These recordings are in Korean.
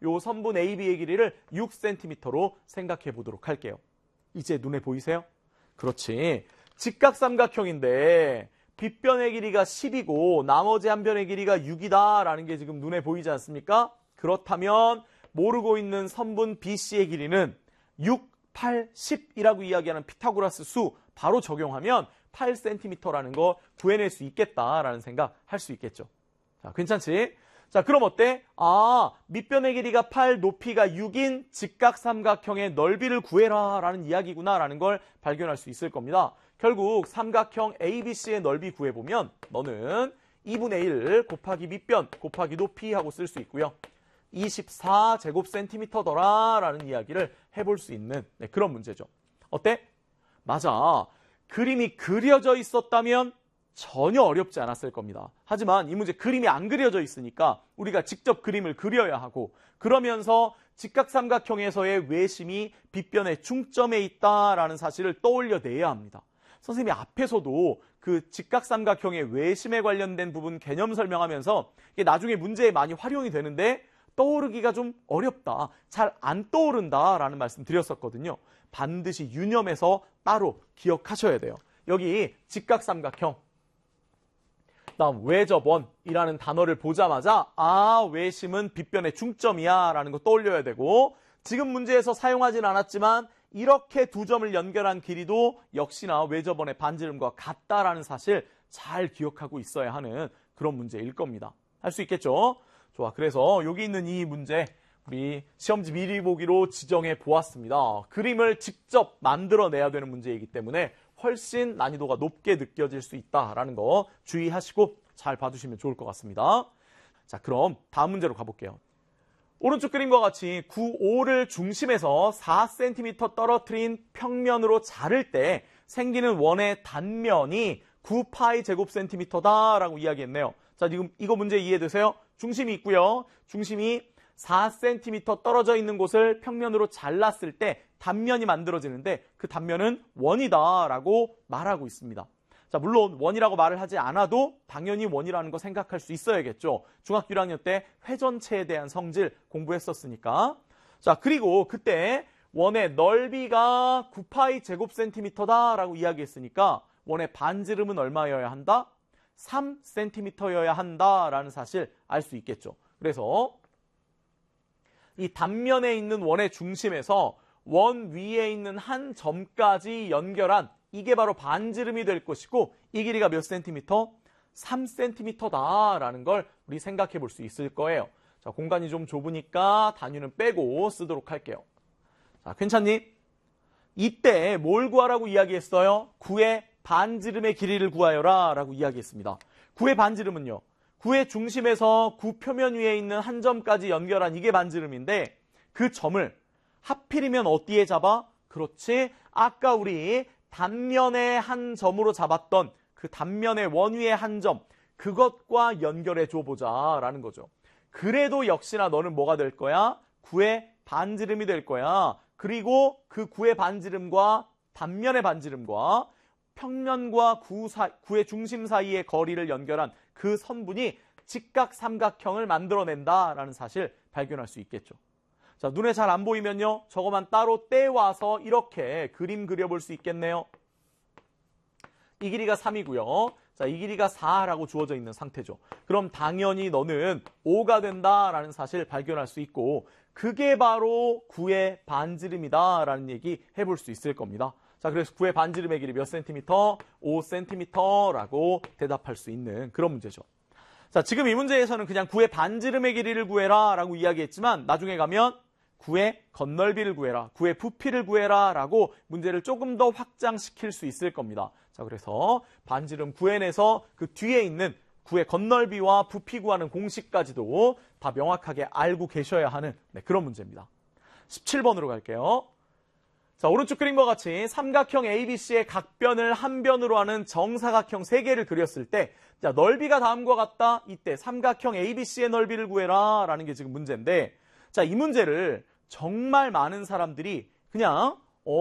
요 선분 AB의 길이를 6cm로 생각해 보도록 할게요. 이제 눈에 보이세요? 그렇지. 직각삼각형인데 빗변의 길이가 10이고 나머지 한 변의 길이가 6이다라는 게 지금 눈에 보이지 않습니까? 그렇다면 모르고 있는 선분 BC의 길이는 6, 8, 10이라고 이야기하는 피타고라스 수 바로 적용하면 8cm라는 거 구해낼 수 있겠다라는 생각 할 수 있겠죠. 자, 괜찮지? 자, 그럼 어때? 밑변의 길이가 8, 높이가 6인 직각삼각형의 넓이를 구해라 라는 이야기구나 라는 걸 발견할 수 있을 겁니다. 결국 삼각형 ABC의 넓이 구해보면 너는 2분의 1 곱하기 밑변 곱하기 높이 하고 쓸 수 있고요. 24제곱센티미터더라 라는 이야기를 해볼 수 있는 그런 문제죠. 어때? 맞아. 그림이 그려져 있었다면 전혀 어렵지 않았을 겁니다. 하지만 이 문제 그림이 안 그려져 있으니까 우리가 직접 그림을 그려야 하고 그러면서 직각삼각형에서의 외심이 빗변의 중점에 있다라는 사실을 떠올려내야 합니다. 선생님이 앞에서도 그 직각삼각형의 외심에 관련된 부분 개념 설명하면서 이게 나중에 문제에 많이 활용이 되는데 떠오르기가 좀 어렵다, 잘 안 떠오른다라는 말씀 드렸었거든요. 반드시 유념해서 따로 기억하셔야 돼요. 여기 직각삼각형, 다음 외접원이라는 단어를 보자마자 외심은 빗변의 중점이야 라는 거 떠올려야 되고 지금 문제에서 사용하진 않았지만 이렇게 두 점을 연결한 길이도 역시나 외접원의 반지름과 같다라는 사실 잘 기억하고 있어야 하는 그런 문제일 겁니다. 할 수 있겠죠? 좋아. 그래서 여기 있는 이 문제 우리 시험지 미리 보기로 지정해 보았습니다. 그림을 직접 만들어내야 되는 문제이기 때문에 훨씬 난이도가 높게 느껴질 수 있다라는 거 주의하시고 잘 봐주시면 좋을 것 같습니다. 자, 그럼 다음 문제로 가볼게요. 오른쪽 그림과 같이 9,5를 중심에서 4cm 떨어뜨린 평면으로 자를 때 생기는 원의 단면이 9π제곱센티미터다라고 이야기했네요. 자, 지금 이거 문제 이해되세요? 중심이 있고요. 중심이 4cm 떨어져 있는 곳을 평면으로 잘랐을 때 단면이 만들어지는데 그 단면은 원이다라고 말하고 있습니다. 자, 물론 원이라고 말을 하지 않아도 당연히 원이라는 거 생각할 수 있어야겠죠. 중학교 1학년 때 회전체에 대한 성질 공부했었으니까. 자, 그리고 그때 원의 넓이가 9π제곱센티미터다라고 이야기했으니까 원의 반지름은 얼마여야 한다? 3cm여야 한다라는 사실 알 수 있겠죠. 그래서 이 단면에 있는 원의 중심에서 원 위에 있는 한 점까지 연결한 이게 바로 반지름이 될 것이고 이 길이가 몇 센티미터? 3cm다라는 걸 우리 생각해 볼 수 있을 거예요. 자, 공간이 좀 좁으니까 단위는 빼고 쓰도록 할게요. 자, 괜찮니? 이때 뭘 구하라고 이야기했어요? 9의 반지름의 길이를 구하여라 라고 이야기했습니다. 9의 반지름은요. 9의 중심에서 9 표면 위에 있는 한 점까지 연결한 이게 반지름인데 그 점을 하필이면 어디에 잡아? 그렇지. 아까 우리 단면의 한 점으로 잡았던 그 단면의 원 위의 한 점, 그것과 연결해 줘보자 라는 거죠. 그래도 역시나 너는 뭐가 될 거야? 9의 반지름이 될 거야. 그리고 그 9의 반지름과 단면의 반지름과 평면과 9의 중심 사이의 거리를 연결한 그 선분이 직각삼각형을 만들어낸다라는 사실 발견할 수 있겠죠. 자, 눈에 잘 안 보이면요. 저거만 따로 떼와서 이렇게 그림 그려볼 수 있겠네요. 이 길이가 3이고요. 자, 이 길이가 4라고 주어져 있는 상태죠. 그럼 당연히 너는 5가 된다라는 사실 발견할 수 있고 그게 바로 9의 반지름이다라는 얘기 해볼 수 있을 겁니다. 자, 그래서 9의 반지름의 길이 몇 센티미터? 5cm라고 대답할 수 있는 그런 문제죠. 자, 지금 이 문제에서는 그냥 9의 반지름의 길이를 구해라 라고 이야기했지만 나중에 가면 9의 겉넓이를 구해라, 9의 부피를 구해라 라고 문제를 조금 더 확장시킬 수 있을 겁니다. 자, 그래서 반지름 구해내서 그 뒤에 있는 9의 겉넓이와 부피 구하는 공식까지도 다 명확하게 알고 계셔야 하는 그런 문제입니다. 17번으로 갈게요. 자, 오른쪽 그림과 같이 삼각형 ABC의 각변을 한 변으로 하는 정사각형 3개를 그렸을 때 자, 넓이가 다음과 같다. 이때 삼각형 ABC의 넓이를 구해라 라는 게 지금 문제인데 자, 이 문제를 정말 많은 사람들이 그냥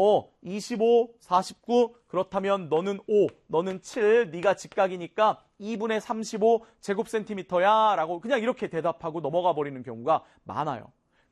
25, 49 그렇다면 너는 5, 너는 7, 네가 직각이니까 2분의 35 제곱센티미터야 라고 그냥 이렇게 대답하고 넘어가 버리는 경우가 많아요.